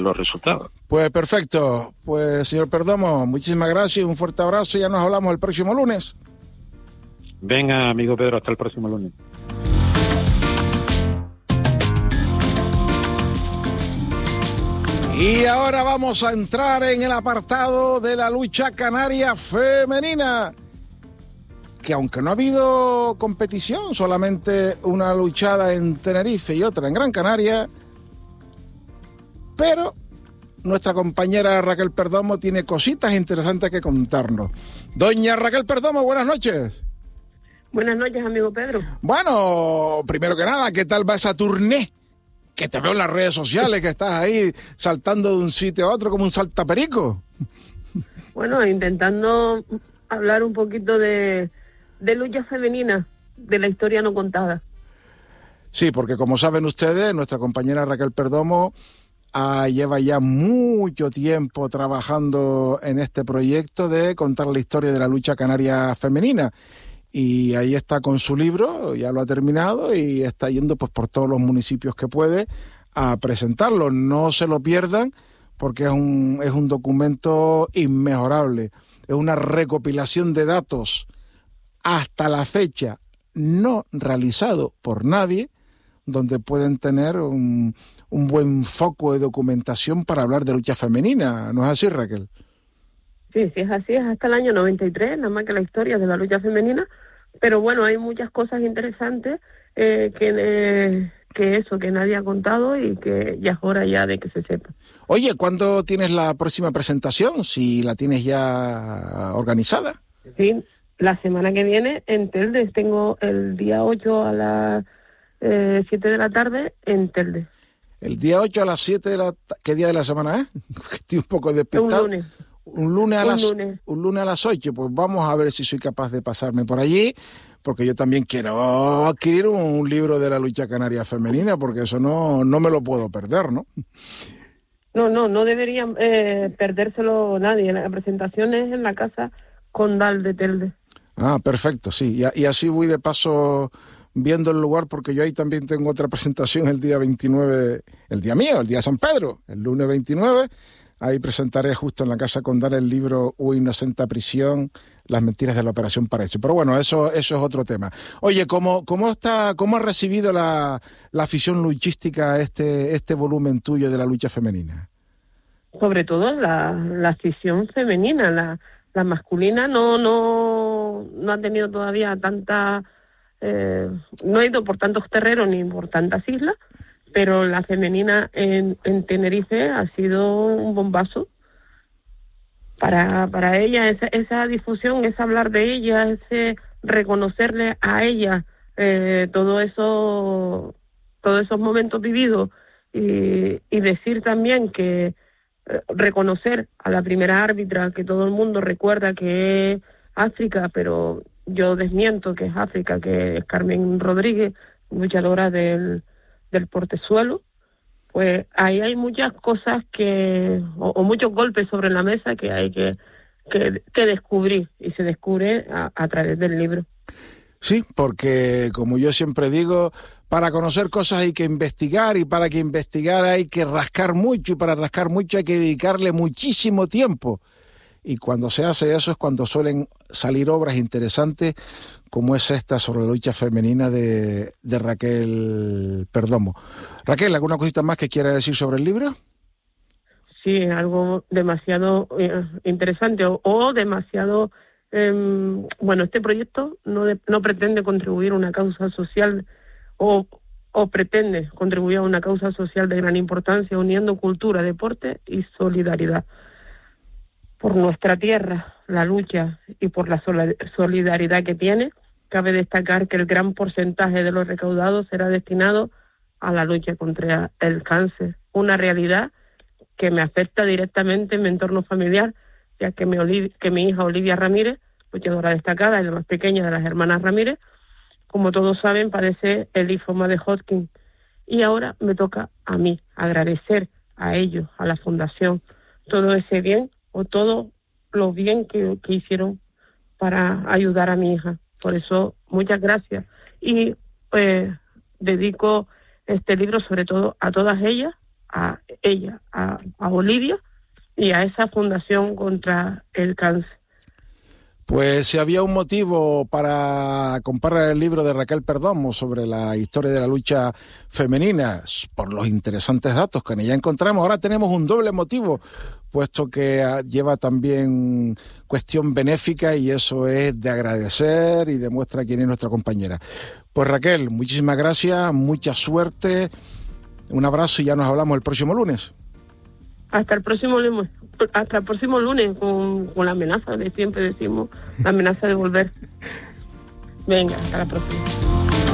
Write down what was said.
los resultados. Pues perfecto. Pues, señor Perdomo, muchísimas gracias, un fuerte abrazo y ya nos hablamos el próximo lunes. Venga, amigo Pedro, hasta el próximo lunes. Y ahora vamos a entrar en el apartado de la lucha canaria femenina, que aunque no ha habido competición, solamente una luchada en Tenerife y otra en Gran Canaria, pero nuestra compañera Raquel Perdomo tiene cositas interesantes que contarnos. Doña Raquel Perdomo, buenas noches. Buenas noches, amigo Pedro. Bueno, primero que nada, ¿qué tal va esa tournée? Que te veo en las redes sociales, que estás ahí saltando de un sitio a otro como un saltaperico. Bueno, intentando hablar un poquito de lucha femenina, de la historia no contada. Sí, porque como saben ustedes, nuestra compañera Raquel Perdomo lleva ya mucho tiempo trabajando en este proyecto de contar la historia de la lucha canaria femenina. Y ahí está con su libro, ya lo ha terminado y está yendo pues por todos los municipios que puede a presentarlo. No se lo pierdan porque es un documento inmejorable. Es una recopilación de datos hasta la fecha no realizado por nadie, donde pueden tener un buen foco de documentación para hablar de lucha femenina. ¿No es así, Raquel? Sí, es así, es hasta el año 93, nada más que la historia de la lucha femenina, pero bueno, hay muchas cosas interesantes que nadie ha contado y que ya es hora ya de que se sepa. Oye, ¿cuándo tienes la próxima presentación? Si la tienes ya organizada. Sí, la semana que viene en Telde, tengo el día 8 a las 7 de la tarde en Telde. El día 8 a las 7 de la tarde, ¿qué día de la semana es? Estoy un poco despistado. Un lunes. Un lunes a las 8, pues vamos a ver si soy capaz de pasarme por allí, porque yo también quiero adquirir un libro de la lucha canaria femenina, porque eso no me lo puedo perder, ¿no? No debería perdérselo nadie. La presentación es en la Casa Condal de Telde. Ah, perfecto, sí. Y así voy de paso viendo el lugar, porque yo ahí también tengo otra presentación el día 29, el día mío, el día de San Pedro, el lunes 29. Ahí presentaré justo en la Casa Condal el libro Un inocente a prisión, las mentiras de la Operación Paraíso. Pero bueno, eso es otro tema. Oye, ¿cómo ha recibido la afición luchística este volumen tuyo de la lucha femenina? Sobre todo la afición femenina, la masculina no ha tenido todavía tanta, no ha ido por tantos terrenos ni por tantas islas, pero la femenina en Tenerife ha sido un bombazo para ella, esa difusión, ese hablar de ella, ese reconocerle a ella todos esos momentos vividos y decir también que reconocer a la primera árbitra, que todo el mundo recuerda que es África, pero yo desmiento que es África, que es Carmen Rodríguez, luchadora del portezuelo. Pues ahí hay muchas cosas o muchos golpes sobre la mesa que hay que descubrir, y se descubre a través del libro. Sí, porque como yo siempre digo, para conocer cosas hay que investigar, y para que investigar hay que rascar mucho, y para rascar mucho hay que dedicarle muchísimo tiempo. Y cuando se hace eso es cuando suelen salir obras interesantes como es esta sobre la lucha femenina de Raquel Perdomo. Raquel, ¿alguna cosita más que quiera decir sobre el libro? Sí, algo demasiado interesante o demasiado... bueno, este proyecto no pretende contribuir a una causa social o pretende contribuir a una causa social de gran importancia, uniendo cultura, deporte y solidaridad. Por nuestra tierra, la lucha y por la solidaridad que tiene, cabe destacar que el gran porcentaje de los recaudados será destinado a la lucha contra el cáncer, una realidad que me afecta directamente en mi entorno familiar, ya que mi hija Olivia Ramírez, luchadora destacada y la más pequeña de las hermanas Ramírez, como todos saben, padece el linfoma de Hodgkin. Y ahora me toca a mí agradecer a ellos, a la fundación, todo ese bien o todo lo bien que hicieron para ayudar a mi hija. Por eso, muchas gracias. Y dedico este libro sobre todo a todas ellas, a ella, a Olivia, y a esa fundación contra el cáncer. Pues si había un motivo para comprar el libro de Raquel Perdomo sobre la historia de la lucha femenina, por los interesantes datos que en ella encontramos, ahora tenemos un doble motivo, puesto que lleva también cuestión benéfica, y eso es de agradecer y demuestra quién es nuestra compañera. Pues Raquel, muchísimas gracias, mucha suerte, un abrazo y ya nos hablamos el próximo lunes. Hasta el próximo lunes con la amenaza de siempre decimos, la amenaza de volver. Venga, hasta la próxima.